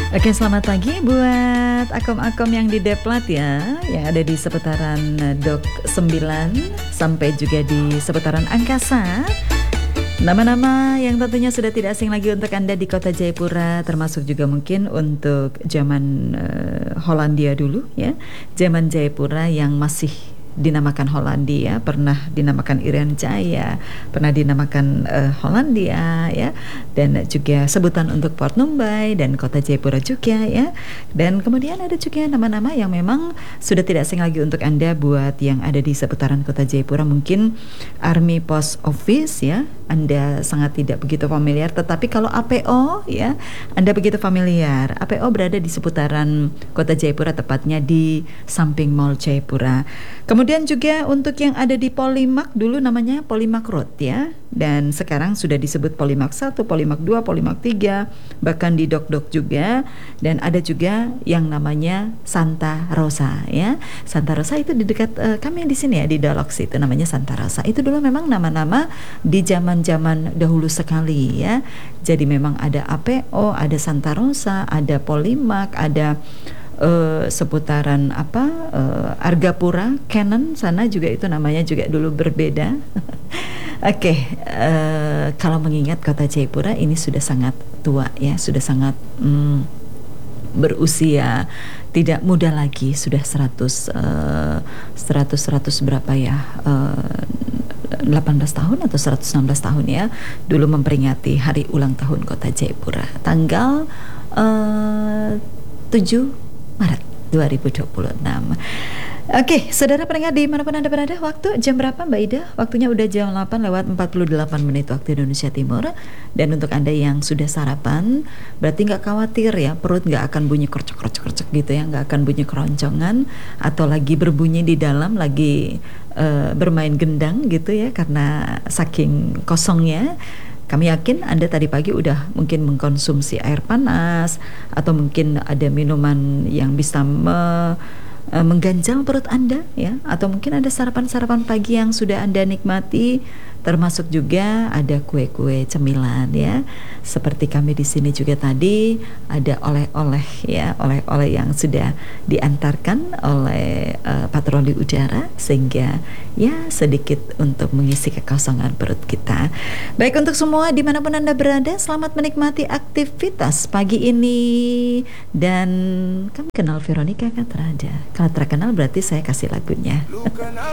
Oke, selamat pagi buat akom-akom yang di Deplat ya, yang ada di seputaran Dok 9 sampai juga di seputaran Angkasa. Nama-nama yang tentunya sudah tidak asing lagi untuk Anda di kota Jayapura, termasuk juga mungkin untuk zaman Hollandia dulu ya, zaman Jayapura yang masih dinamakan Hollandia, pernah dinamakan Irian Jaya, pernah dinamakan Hollandia ya, dan juga sebutan untuk Port Numbai dan kota Jayapura juga ya. Dan kemudian ada juga nama-nama yang memang sudah tidak asing lagi untuk Anda buat yang ada di seputaran kota Jayapura, mungkin Army Post Office ya, Anda sangat tidak begitu familiar, tetapi kalau APO ya, Anda begitu familiar. APO berada di seputaran kota Jayapura, tepatnya di samping Mall Jayapura. Kemudian juga untuk yang ada di Polimak, dulu namanya Polimak Road ya, dan sekarang sudah disebut Polimak 1, Polimak 2, Polimak 3, bahkan di Dok-Dok juga. Dan ada juga yang namanya Santa Rosa ya. Santa Rosa itu di dekat kami di sini ya, di Dalox itu namanya Santa Rosa. Itu dulu memang nama-nama di zaman-zaman dahulu sekali ya. Jadi memang ada APO, ada Santa Rosa, ada Polimak, ada seputaran Argapura, Canon sana juga, itu namanya juga dulu berbeda. Oke, kalau mengingat kota Jayapura ini sudah sangat tua ya, sudah sangat berusia tidak muda lagi, sudah 100 berapa ya, 18 tahun atau 116 tahun ya, dulu memperingati hari ulang tahun kota Jayapura tanggal 7 Maret 2026. Oke, saudara pendengar dimanapun Anda berada, waktu jam berapa Mbak Ida? Waktunya udah jam 8 lewat 48 menit waktu Indonesia Timur. Dan untuk Anda yang sudah sarapan, berarti nggak khawatir ya, perut nggak akan bunyi kercek-kercek gitu ya, nggak akan bunyi keroncongan, atau lagi berbunyi di dalam, lagi bermain gendang gitu ya, karena saking kosongnya. Kami yakin Anda tadi pagi udah mungkin mengkonsumsi air panas, atau mungkin ada minuman yang bisa mengganjal perut Anda ya, atau mungkin ada sarapan-sarapan pagi yang sudah Anda nikmati, termasuk juga ada kue-kue cemilan ya. Seperti kami di sini juga tadi ada oleh-oleh ya, oleh-oleh yang sudah diantarkan oleh patroli udara, sehingga ya sedikit untuk mengisi kekosongan perut kita. Baik, untuk semua dimanapun Anda berada, selamat menikmati aktivitas pagi ini. Dan kami kenal Veronica Katrada. Kalau terkenal berarti saya kasih lagunya.